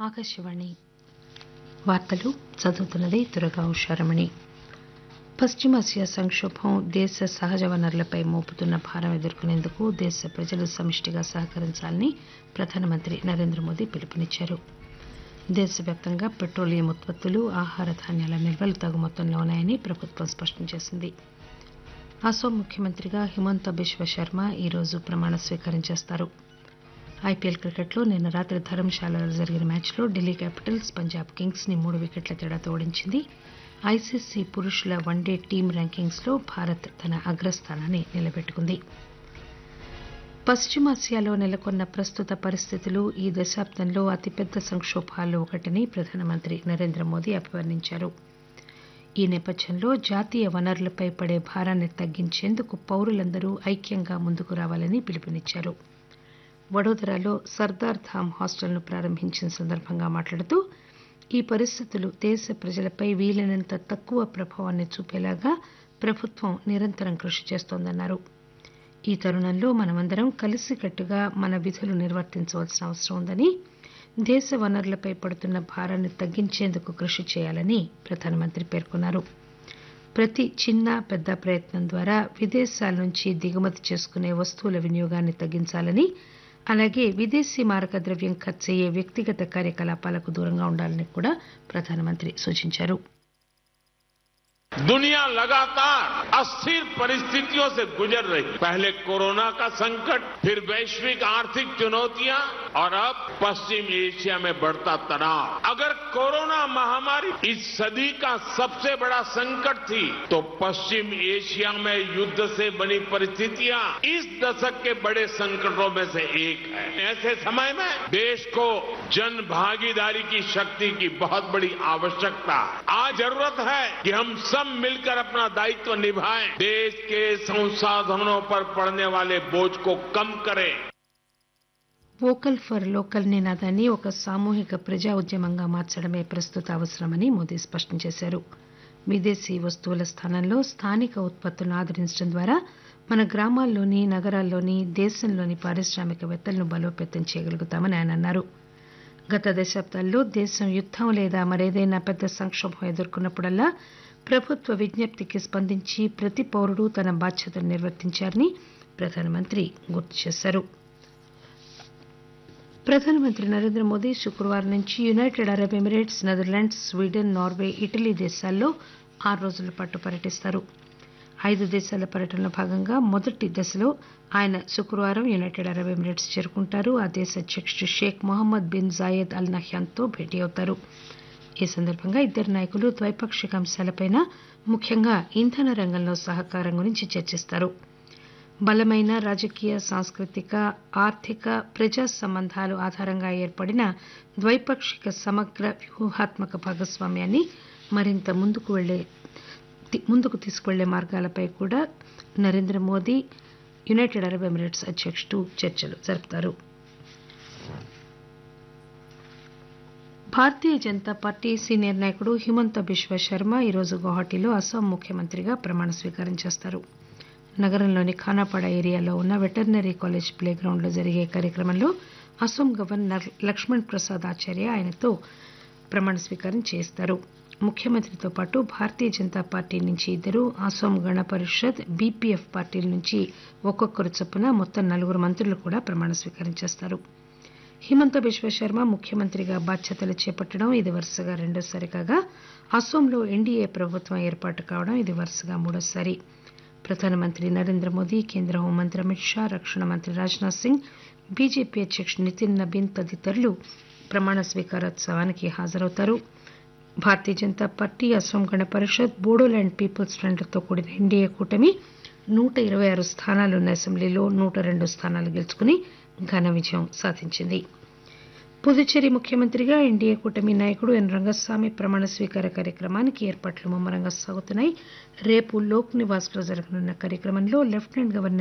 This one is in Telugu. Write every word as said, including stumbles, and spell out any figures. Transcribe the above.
ఆకాశవాణి వార్తలు చదువుతున్నది దుర్గా ఉషారమణి. పశ్చిమాసియా సంక్షోభం దేశ సహజ వనరులపై మోపుతున్న భారం ఎదుర్కొనేందుకు దేశ ప్రజలు సమిష్టిగా సహకరించాలని ప్రధానమంత్రి నరేంద్ర మోదీ పిలుపునిచ్చారు. దేశవ్యాప్తంగా పెట్రోలియం ఉత్పత్తులు, ఆహార ధాన్యాల నిల్వలు తగు మొత్తంలో ఉన్నాయని ప్రభుత్వం స్పష్టం చేసింది. అసోం ముఖ్యమంత్రిగా హిమంత బిశ్వ శర్మ ఈరోజు ప్రమాణ స్వీకారం చేస్తారు. ఐపీఎల్ క్రికెట్లో నిన్న రాత్రి ధర్మశాలలో జరిగిన మ్యాచ్లో ఢిల్లీ క్యాపిటల్స్ పంజాబ్ కింగ్స్ ని మూడు వికెట్ల తేడాతో ఓడించింది. ఐసీసీ పురుషుల వన్డే టీమ్ ర్యాంకింగ్స్ లో భారత్ తన అగ్రస్థానాన్ని నిలబెట్టుకుంది. పశ్చిమాసియాలో నెలకొన్న ప్రస్తుత పరిస్థితులు ఈ దశాబ్దంలో అతిపెద్ద సంక్షోభాల్లో ఒకటని ప్రధానమంత్రి నరేంద్ర మోదీ అభివర్ణించారు. ఈ నేపథ్యంలో జాతీయ వనరులపై పడే భారాన్ని తగ్గించేందుకు పౌరులందరూ ఐక్యంగా ముందుకు రావాలని పిలుపునిచ్చారు. వడోదరాలో సర్దార్ ధామ్ హాస్టల్ను ప్రారంభించిన సందర్భంగా మాట్లాడుతూ ఈ పరిస్థితులు దేశ ప్రజలపై వీలైనంత తక్కువ ప్రభావాన్ని చూపేలాగా ప్రభుత్వం నిరంతరం కృషి చేస్తోందన్నారు. ఈ తరుణంలో మనమందరం కలిసికట్టుగా మన విధులు నిర్వర్తించవలసిన అవసరం ఉందని, దేశ వనరులపై పడుతున్న భారాన్ని తగ్గించేందుకు కృషి చేయాలని ప్రధానమంత్రి పేర్కొన్నారు. ప్రతి చిన్న పెద్ద ప్రయత్నం ద్వారా విదేశాల నుంచి దిగుమతి చేసుకునే వస్తువుల వినియోగాన్ని తగ్గించాలని, అలాగే విదేశీ మారక ద్రవ్యం ఖర్చయ్యే వ్యక్తిగత కార్యకలాపాలకు దూరంగా ఉండాలని కూడా ప్రధానమంత్రి సూచించారు. दुनिया लगातार अस्थिर परिस्थितियों से गुजर रही. पहले कोरोना का संकट, फिर वैश्विक आर्थिक चुनौतियां और अब पश्चिम एशिया में बढ़ता तनाव. अगर कोरोना महामारी इस सदी का सबसे बड़ा संकट थी, तो पश्चिम एशिया में युद्ध से बनी परिस्थितियां इस दशक के बड़े संकटों में से एक है. ऐसे समय में देश को जन भागीदारी की शक्ति की बहुत बड़ी आवश्यकता है. आज जरूरत है कि हम सब मिलकर अपना दायित्व निभाएं, देश के संसाधनों पर पड़ने वाले बोझ को कम करें. వోకల్ ఫర్ లోకల్ నినాదాన్ని ఒక సామూహిక ప్రజా ఉద్యమంగా మార్చడమే ప్రస్తుత అవసరమని మోదీ స్పష్టం చేశారు. విదేశీ వస్తువుల స్థానంలో స్థానిక ఉత్పత్తులను ఆదరించడం ద్వారా మన గ్రామాల్లోని, నగరాల్లోని, దేశంలోని పారిశ్రామికవేత్తలను బలోపేతం చేయగలుగుతామని ఆయన అన్నారు. గత దశాబ్దాల్లో దేశం యుద్దం లేదా మరేదైనా పెద్ద సంక్షోభం ఎదుర్కొన్నప్పుడల్లా ప్రభుత్వ విజ్ఞప్తికి స్పందించి ప్రతి పౌరుడు తన బాధ్యతను నిర్వర్తించారని ప్రధానమంత్రి గుర్తు చేశారు. ప్రధానమంత్రి నరేంద్ర మోదీ శుక్రవారం నుంచి United Arab Emirates, Netherlands, Sweden, Norway, Italy దేశాల్లో ఆరు రోజుల పాటు పర్యటిస్తారు. ఐదు దేశాల పర్యటనలో భాగంగా మొదటి దశలో ఆయన శుక్రవారం యునైటెడ్ అరబ్ ఎమిరేట్స్ చేరుకుంటారు. ఆ దేశ అధ్యక్షుడు షేక్ మొహమ్మద్ బిన్ జాయెద్ అల్ నహ్యాన్తో భేటీ అవుతారు. ఈ సందర్భంగా ఇద్దరు నాయకులు ద్వైపాక్షిక అంశాలపై, ముఖ్యంగా ఇంధన రంగంలో సహకారం గురించి చర్చిస్తారు. బలమైన రాజకీయ, సాంస్కృతిక, ఆర్థిక, ప్రజా సంబంధాలు ఆధారంగా ఏర్పడిన ద్వైపాక్షిక సమగ్ర వ్యూహాత్మక భాగస్వామ్యాన్ని మరింత ముందుకు వెళ్లే ముందుకు తీసుకువెళ్లే మార్గాలపై కూడా Narendra Modi, United Arab Emirates అధ్యక్షుడు చర్చలు జరుపుతారు. భారతీయ జనతా పార్టీ సీనియర్ నాయకుడు హిమంత బిశ్వ శర్మ ఈరోజు గౌహటిలో అస్సాం ముఖ్యమంత్రిగా ప్రమాణ స్వీకారం చేస్తారు. నగరంలోని ఖానాపాడ ఏరియాలో ఉన్న వెటర్నరీ కాలేజ్ ప్లే గ్రౌండ్ లో జరిగే కార్యక్రమంలో అస్సాం గవర్నర్ లక్ష్మణ్ ప్రసాద్ ఆచార్య ఆయనతో ప్రమాణ స్వీకారం చేయిస్తారు. ముఖ్యమంత్రితో పాటు భారతీయ జనతా పార్టీ నుంచి ఇద్దరు, అస్సాం గణ పరిషత్, బీపీఎఫ్ పార్టీల నుంచి ఒక్కొక్కరు చొప్పున మొత్తం నలుగురు మంత్రులు కూడా ప్రమాణ స్వీకారం చేస్తారు. హిమంత బిశ్వ శర్మ ముఖ్యమంత్రిగా బాధ్యతలు చేపట్టడం ఇది వరుసగా రెండోసారి కాగా, అస్సాంలో ఎన్డీఏ ప్రభుత్వం ఏర్పాటు కావడం ఇది వరుసగా మూడోసారి. ప్రధానమంత్రి నరేంద్ర మోదీ, కేంద్ర హోంమంత్రి అమిత్ షా, రక్షణ మంత్రి రాజ్నాథ్ సింగ్, బీజేపీ అధ్యక్షుడు నితిన్ నబీన్ తదితరులు ప్రమాణ స్వీకారోత్సవానికి హాజరవుతారు. భారతీయ జనతా పార్టీ, అస్సాం గణ పరిషత్, బోడోల్యాండ్ పీపుల్స్ ఫ్రంట్లతో కూడిన ఎన్డీఏ కూటమి నూట ఇరవై ఆరు స్థానాలున్న అసెంబ్లీలో నూట రెండు స్థానాలు గెలుచుకుని ఘన విజయం సాధించింది. పుదుచ్చేరి ముఖ్యమంత్రిగా ఎన్డీఏ కూటమి నాయకుడు ఎన్ రంగస్వామి ప్రమాణ స్వీకార కార్యక్రమానికి ఏర్పాట్లు ముమ్మరంగా సాగుతున్నాయి. రేపు లోక్ నివాస్ లో జరగనున్న కార్యక్రమంలో లెఫ్టినెంట్ గవర్నర్